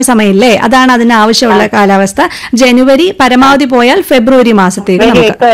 സമയമില്ലേ, അതാണ് അതിന് ആവശ്യമുള്ള കാലാവസ്ഥ. ജനുവരി പരമാവധി പോയാൽ ഫെബ്രുവരി മാസത്തേക്ക്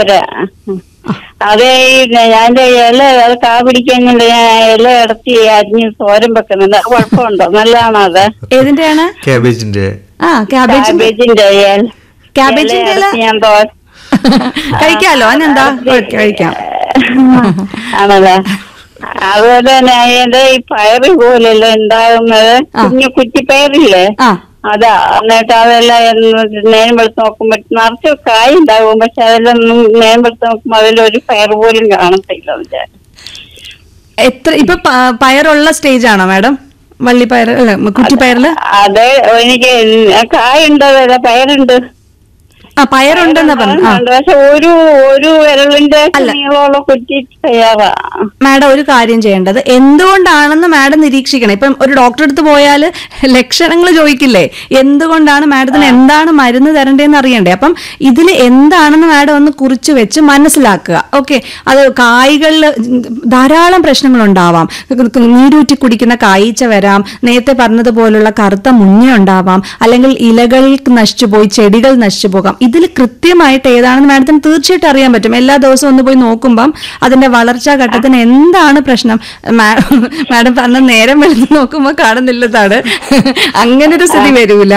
അതെ. ഞാൻ ഇല അത് കാ പിടിക്കുന്നുണ്ട്. ഞാൻ ഇല ഇടത്തി അരിഞ്ഞ് തോരൻ വെക്കുന്നുണ്ട്. കുഴപ്പമുണ്ടോ? നല്ലതാണോ അത്? ഏതിന്റെയാണ്? ക്യാബേജിന്റെ. ക്യാബേജിന്റെ ക്യാബേജിന്റെ ഞാൻ കഴിക്കാലോ, അതിനെന്താ, കഴിക്കാം. ആണല്ലേ. അതുപോലെ തന്നെ അതിന്റെ ഈ പയറ് പോലെയല്ല ഉണ്ടാകുന്നത്, കുഞ്ഞു കുറ്റിപ്പയറില്ലേ, അതാ. എന്നിട്ട് അതെല്ലാം നേരം വെളുത്ത് നോക്കുമ്പോ നിറച്ച് കായ് ഉണ്ടാകും. പക്ഷെ അതെല്ലാം നേരം വെളുത്ത് നോക്കുമ്പോ അതിലൊരു പയർ പോലും കാണത്തില്ല. എത്ര ഇപ്പൊ പയറുള്ള സ്റ്റേജ് ആണോ മാഡം? വള്ളിപ്പയർ അല്ല, കുറ്റിപ്പയറില്? അതെ, എനിക്ക് കായുണ്ട്, പയറുണ്ട്. പയറുണ്ടെന്നാ പറഞ്ഞു. പക്ഷെ ഒരു വിരലിന്റെ നീളമുള്ള കുറ്റി തയ്യാറാ. മാഡം ഒരു കാര്യം ചെയ്യേണ്ടത്, എന്തുകൊണ്ടാണെന്ന് മാഡം നിരീക്ഷിക്കണം. ഇപ്പം ഒരു ഡോക്ടറെ അടുത്ത് പോയാൽ ലക്ഷണങ്ങൾ ചോദിക്കില്ലേ, എന്തുകൊണ്ടാണ് മാഡത്തിന് എന്താണ് മരുന്ന് തരേണ്ടതെന്ന് അറിയണ്ടേ. അപ്പം ഇതിൽ എന്താണെന്ന് മാഡം ഒന്ന് കുറിച്ച് വെച്ച് മനസ്സിലാക്കുക. ഓക്കെ, അത് കായ്കളിൽ ധാരാളം പ്രശ്നങ്ങൾ ഉണ്ടാവാം. നീരൂറ്റി കുടിക്കുന്ന കായ്ച്ച വരാം, നേരത്തെ പറഞ്ഞതുപോലുള്ള കറുത്ത മുഞ്ഞ ഉണ്ടാവാം, അല്ലെങ്കിൽ ഇലകൾ നശിച്ചു പോയി ചെടികൾ നശിച്ചു പോകാം. ഇതിൽ കൃത്യമായിട്ട് ഏതാണെന്ന് മാഡത്തിന് തീർച്ചയായിട്ടും അറിയാൻ പറ്റും. എല്ലാ ദിവസവും ഒന്ന് പോയി നോക്കുമ്പം അതിന്റെ വളർച്ചാ ഘട്ടത്തിന് എന്താണ് പ്രശ്നം. മാഡം പറഞ്ഞ നേരം വെളുത്ത് നോക്കുമ്പോ കാണുന്നില്ലതാണ്, അങ്ങനെ ഒരു സ്ഥിതി വരൂല.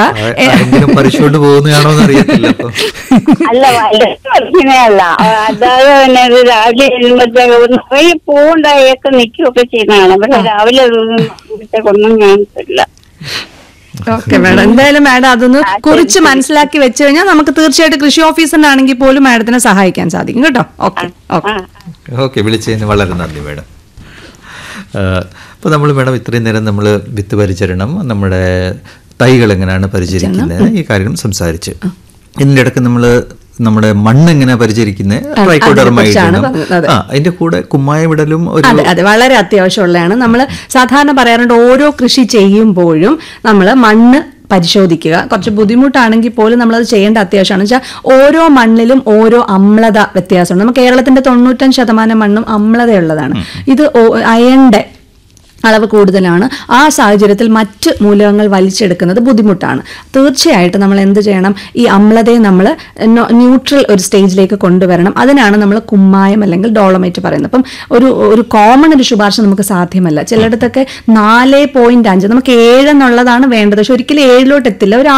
അല്ല, അല്ല, അതായത് രാവിലെ എഴുമ്പത്തേക്ക് പൂവുണ്ടായൊക്കെ നിൽക്കുകയൊക്കെ ചെയ്യുന്നതാണ്. പക്ഷെ രാവിലെ ഒന്നും കാണത്തില്ല. ഓക്കെ മാഡം, എന്തായാലും മാഡം അതൊന്ന് കുറിച്ച് മനസ്സിലാക്കി വെച്ച് കഴിഞ്ഞാൽ നമുക്ക് തീർച്ചയായിട്ടും കൃഷി ഓഫീസറിനാണെങ്കിൽ പോലും മാഡത്തിനെ സഹായിക്കാൻ സാധിക്കും കേട്ടോ. ഓക്കെ ഓക്കെ, വിളിച്ചതിന് വളരെ നന്ദി മാഡം. അപ്പോൾ നമ്മൾ മാഡം ഇത്രയും നേരം നമ്മൾ വിത്ത് പരിചരണം, നമ്മുടെ തൈകൾ എങ്ങനെയാണ് പരിചരിക്കുന്നത്, ഈ കാര്യം സംസാരിച്ച്. ഇതിൻ്റെ ഇടയ്ക്ക് നമ്മൾ നമ്മുടെ മണ്ണ് എങ്ങനെ പരിചരിക്കുന്നത്, അതിന്റെ കൂടെ കുമ്മായമിടലും അതെ വളരെ അത്യാവശ്യമുള്ളതാണ്. നമ്മൾ സാധാരണ പറയാറുണ്ട്, ഓരോ കൃഷി ചെയ്യുമ്പോഴും നമ്മൾ മണ്ണ് പരിശോധിക്കുക. കുറച്ച് ബുദ്ധിമുട്ടാണെങ്കിൽ പോലും നമ്മളത് ചെയ്യേണ്ട അത്യാവശ്യമാണ്. വെച്ചാൽ ഓരോ മണ്ണിലും ഓരോ അമ്ലത വ്യത്യാസമുണ്ട്. നമ്മൾ കേരളത്തിന്റെ 95% മണ്ണും അമ്ലതയുള്ളതാണ്. ഇത് അയണിന്റെ അളവ് കൂടുതലാണ്. ആ സാഹചര്യത്തിൽ മറ്റ് മൂലകങ്ങൾ വലിച്ചെടുക്കുന്നത് ബുദ്ധിമുട്ടാണ്. തീർച്ചയായിട്ടും നമ്മൾ എന്ത് ചെയ്യണം, ഈ അമ്ലതയെ നമ്മൾ ന്യൂട്രൽ ഒരു സ്റ്റേജിലേക്ക് കൊണ്ടുവരണം. അതിനാണ് നമ്മൾ കുമ്മായം അല്ലെങ്കിൽ ഡോളമൈറ്റ് പറയുന്നത്. അപ്പം ഒരു കോമൺ ഒരു ശുപാർശ നമുക്ക് സാധ്യമല്ല. ചിലയിടത്തൊക്കെ 4.5, നമുക്ക് 7 എന്നുള്ളതാണ് വേണ്ടത്. പക്ഷെ ഒരിക്കലും 7 എത്തില്ല. ഒരു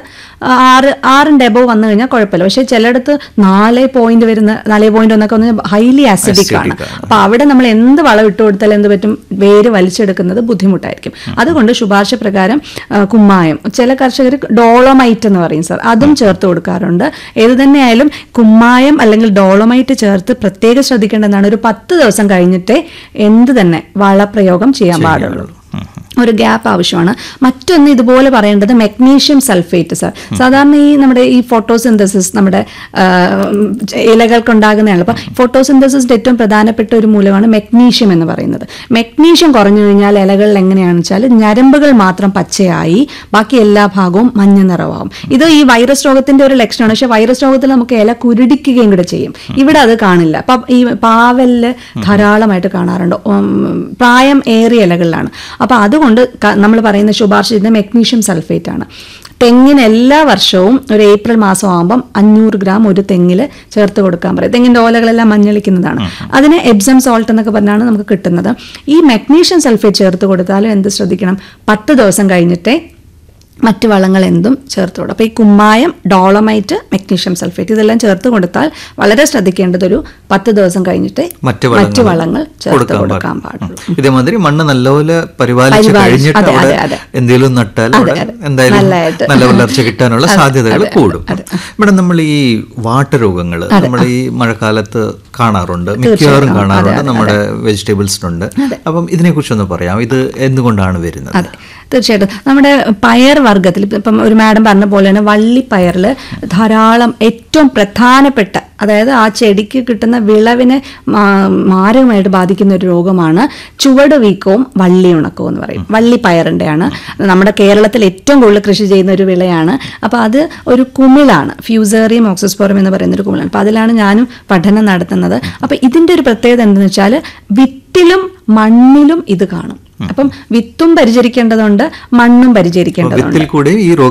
6 എബോവ് വന്നു കഴിഞ്ഞാൽ കുഴപ്പമില്ല. പക്ഷെ ചിലയിടത്ത് 4.1 വന്ന് ഹൈലി ആസിഡിക് ആണ്. അപ്പൊ അവിടെ നമ്മൾ എന്ത് വളം ഇട്ട് കൊടുത്താലും എന്ത് പറ്റും, വേര് വലിച്ചെടുക്കുന്നത് ബുദ്ധിമുട്ടായിരിക്കും. അതുകൊണ്ട് ശുപാർശ പ്രകാരം കുമ്മായം, ചില കർഷകർ ഡോളമൈറ്റ് എന്ന് പറയും സാർ, അതും ചേർത്ത് കൊടുക്കാറുണ്ട്. ഏത് തന്നെയായാലും കുമ്മായം അല്ലെങ്കിൽ ഡോളമൈറ്റ് ചേർത്ത് പ്രത്യേകം ശ്രദ്ധിക്കേണ്ടതാണ്. ഒരു 10 ദിവസം കഴിഞ്ഞിട്ടേ എന്ത് തന്നെ വളപ്രയോഗം ചെയ്യാൻ പാടുള്ളൂ. ഒരു ഗ്യാപ്പ് ആവശ്യമാണ്. മറ്റൊന്ന് ഇതുപോലെ പറയേണ്ടത് മെഗ്നീഷ്യം സൾഫേറ്റ് സാർ. സാധാരണ നമ്മുടെ ഈ ഫോട്ടോസിന്തസിസ്, നമ്മുടെ ഇലകൾക്കുണ്ടാകുന്നതാണ്. അപ്പം ഫോട്ടോസിന്തസിന്റെ ഏറ്റവും പ്രധാനപ്പെട്ട ഒരു മൂലമാണ് മെഗ്നീഷ്യം എന്ന് പറയുന്നത്. മെഗ്നീഷ്യം കുറഞ്ഞു കഴിഞ്ഞാൽ ഇലകളിൽ എങ്ങനെയാണെന്ന് വെച്ചാൽ ഞരമ്പുകൾ മാത്രം പച്ചയായി ബാക്കി എല്ലാ ഭാഗവും മഞ്ഞ നിറമാവും. ഇത് ഈ വൈറസ് രോഗത്തിന്റെ ഒരു ലക്ഷണമാണ്. പക്ഷെ വൈറസ് രോഗത്തിൽ നമുക്ക് ഇല കുരുടിക്കുകയും കൂടെ ചെയ്യും. ഇവിടെ അത് കാണില്ല. അപ്പം ഈ പാവലില് ധാരാളമായിട്ട് കാണാറുണ്ട്, പ്രായം ഏറിയ ഇലകളിലാണ്. അപ്പൊ അതുകൊണ്ട് നമ്മൾ പറയുന്ന ശുപാർശ ചെയ്യുന്ന മെഗ്നീഷ്യം സൾഫേറ്റ് ആണ്. തെങ്ങിന് എല്ലാ വർഷവും ഒരു ഏപ്രിൽ മാസം ആകുമ്പം 500 ഗ്രാം ഒരു തെങ്ങിൽ ചേർത്ത് കൊടുക്കാൻ പറയും. തെങ്ങിൻ്റെ ഓലകളെല്ലാം മഞ്ഞളിക്കുന്നതാണ്. അതിന് എപ്സം സോൾട്ട് എന്നൊക്കെ പറഞ്ഞാണ് നമുക്ക് കിട്ടുന്നത്. ഈ മെഗ്നീഷ്യം സൾഫേറ്റ് ചേർത്ത് കൊടുത്താലും എന്ത് ശ്രദ്ധിക്കണം, 10 ദിവസം കഴിഞ്ഞിട്ടേ മറ്റു വളങ്ങൾ എന്തും ചേർത്ത് കൊടുക്കും. അപ്പോൾ ഈ കുമ്മായം, ഡോളമൈറ്റ്, മെഗ്നീഷ്യം സൾഫേറ്റ് ഇതെല്ലാം ചേർത്ത് കൊടുത്താൽ വളരെ ശ്രദ്ധിക്കേണ്ടത് ഒരു 10 ദിവസം കഴിഞ്ഞിട്ട് മറ്റു വളങ്ങൾ ചേർത്ത് കൊടുക്കാൻ പാടുള്ളൂ. ഇതേമാതിരി മണ്ണ് നല്ലപോലെ പരിപാലിച്ച് കഴിഞ്ഞിട്ട് എന്തെങ്കിലും നട്ടാൽ എന്തായാലും നല്ല വളർച്ച കിട്ടാനുള്ള സാധ്യതകൾ കൂടും. ഇവിടെ നമ്മൾ ഈ വാട്ടരോഗങ്ങൾ നമ്മൾ ഈ മഴക്കാലത്ത് കാണാറുണ്ട്, മിക്കവാറും കാണാറുണ്ട്, നമ്മുടെ വെജിറ്റബിൾസിനുണ്ട്. അപ്പം ഇതിനെക്കുറിച്ചൊന്ന് പറയാം, ഇത് എന്തുകൊണ്ടാണ് വരുന്നത്? തീർച്ചയായിട്ടും നമ്മുടെ പയർ വർഗ്ഗത്തിൽ ഇപ്പം ഒരു മാഡം പറഞ്ഞ പോലെ തന്നെ വള്ളിപ്പയറിൽ ധാരാളം ഏറ്റവും പ്രധാനപ്പെട്ട, അതായത് ആ ചെടിക്ക് കിട്ടുന്ന വിളവിനെ മാരകമായിട്ട് ബാധിക്കുന്ന ഒരു രോഗമാണ് ചുവട് വീക്കവും വള്ളി ഉണക്കവും എന്ന് പറയും. വള്ളിപ്പയറിൻ്റെയാണ്. നമ്മുടെ കേരളത്തിൽ ഏറ്റവും കൂടുതൽ കൃഷി ചെയ്യുന്ന ഒരു വിളയാണ്. അപ്പോൾ അത് ഒരു കുമിളാണ്, ഫ്യൂസേറിയം ഓക്സിസ്പോറം എന്ന് പറയുന്ന ഒരു കുമിളാണ്. അപ്പോൾ അതിലാണ് ഞാനും പഠനം നടത്തുന്നത്. അപ്പോൾ ഇതിൻ്റെ ഒരു പ്രത്യേകത എന്താണെന്ന് വെച്ചാൽ വിത്തിലും മണ്ണിലും ഇത് കാണും. അപ്പം വിത്തും പരിചരിക്കേണ്ടതുണ്ട്, മണ്ണും പരിചരിക്കേണ്ടതുണ്ട്. വിത്തിൽ കൂടെ ഈ